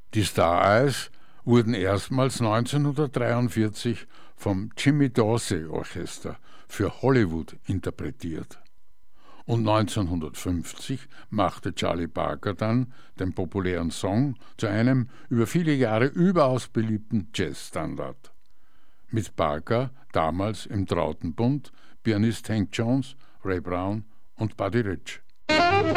Die Star Eyes wurden erstmals 1943 vom Jimmy Dorsey Orchester für Hollywood interpretiert. Und 1950 machte Charlie Parker dann den populären Song zu einem über viele Jahre überaus beliebten Jazzstandard. Mit Parker damals im trauten Bund Pianist Hank Jones, Ray Brown und Buddy Rich.